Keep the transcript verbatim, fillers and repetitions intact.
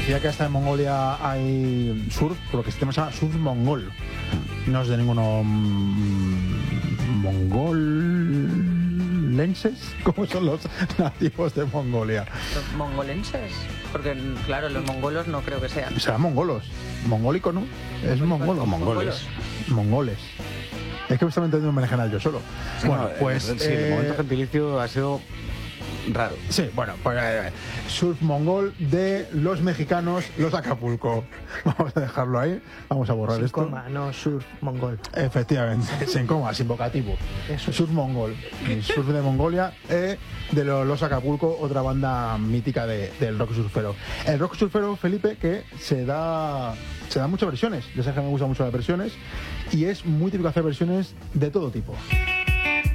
decía que hasta en Mongolia hay surf, pero que este tema se llama surf mongol. No es de ninguno mm, mongolenses. ¿Cómo son los nativos de Mongolia? ¿Los mongolenses? Porque, claro, los mongolos no creo que sean. Serán mongolos. Mongólico, ¿no? Es mongolo. Mongoles. Mongoles. Es que me estaba entendiendo un berenjenal yo solo. Bueno, No, pues... Sí, eh, el momento gentilicio ha sido raro. Sí, bueno, pues eh, surf mongol de los mexicanos, los Acapulco. Vamos a dejarlo ahí, vamos a borrar Sin esto. coma, no surf mongol. Efectivamente, sin coma, sin vocativo. Eso es. Surf mongol, y surf de Mongolia, eh, de lo- los Acapulco, otra banda mítica de- del rock surfero. El rock surfero, Felipe, que se da se dan muchas versiones. Ya sabes que me gustan mucho las versiones y es muy típico hacer versiones de todo tipo.